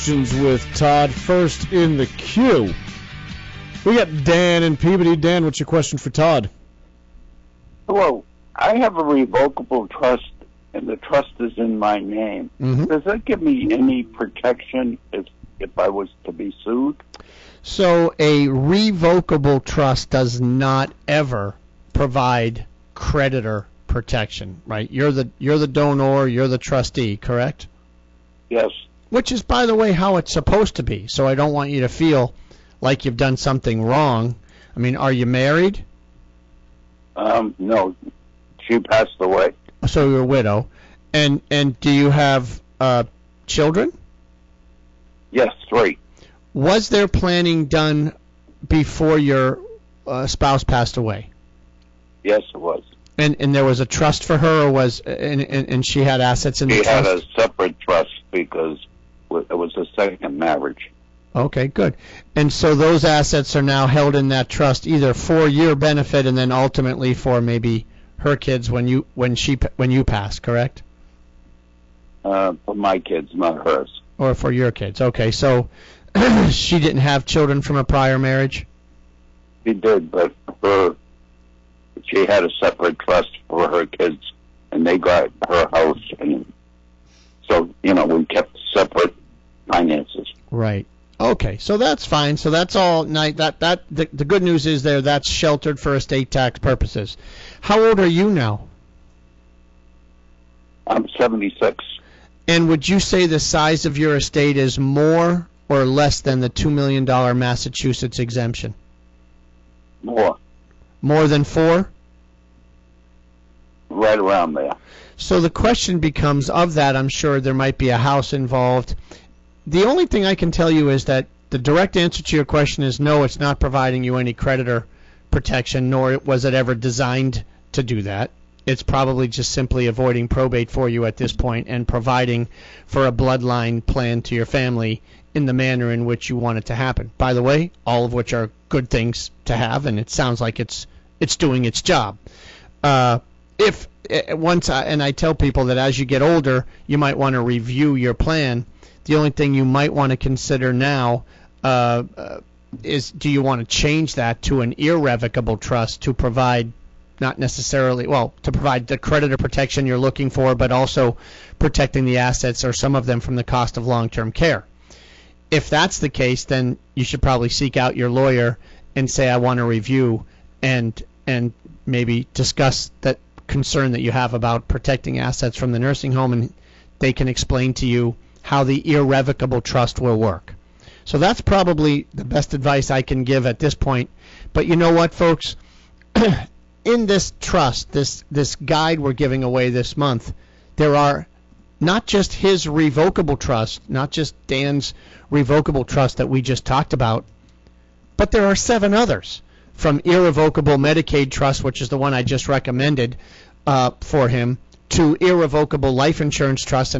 With Todd first in the queue. We got Dan in Peabody. Dan, what's your question for Todd? Hello. I have a revocable trust, and the trust is in my name. Mm-hmm. Does that give me any protection if I was to be sued? So a revocable trust does not ever provide creditor protection, right? You're the donor, you're the trustee, correct? Yes. Which is, by the way, how it's supposed to be. So I don't want you to feel like you've done something wrong. I mean, are you married? No. She passed away. So you're a widow. And do you have children? Yes, 3. Was there planning done before your spouse passed away? Yes, it was. And there was a trust for her, or and she had assets in the trust? She had a separate trust because it was a second marriage. Okay, good. And so those assets are now held in that trust either for your benefit and then ultimately for maybe her kids when you pass, correct? For my kids, not hers. Or for your kids. Okay, so she didn't have children from a prior marriage? She did, but she had a separate trust for her kids, and they got her house, and so, we kept separate finances. Right. Okay, so that's fine. So that's all. The good news is that's sheltered for estate tax purposes. How old are you now? I'm 76. And would you say the size of your estate is more or less than the $2 million Massachusetts exemption? More. More than 4? Right around there. So the question becomes, of that, I'm sure there might be a house involved. The only thing I can tell you is that the direct answer to your question is no, it's not providing you any creditor protection, nor was it ever designed to do that. It's probably just simply avoiding probate for you at this point and providing for a bloodline plan to your family in the manner in which you want it to happen. By the way, all of which are good things to have, and it sounds like it's doing its job. And I tell people that as you get older, you might want to review your plan. The only thing you might want to consider now is, do you want to change that to an irrevocable trust to provide to provide the creditor protection you're looking for, but also protecting the assets or some of them from the cost of long-term care. If that's the case, then you should probably seek out your lawyer and say, I want to review and maybe discuss that concern that you have about protecting assets from the nursing home, and they can explain to you how the irrevocable trust will work. So that's probably the best advice I can give at this point. But you know what, folks? In this trust, this guide we're giving away this month, there are not just his revocable trust, not just Dan's revocable trust that we just talked about, but there are 7 others, from irrevocable Medicaid trust, which is the one I just recommended for him, to irrevocable life insurance trust. And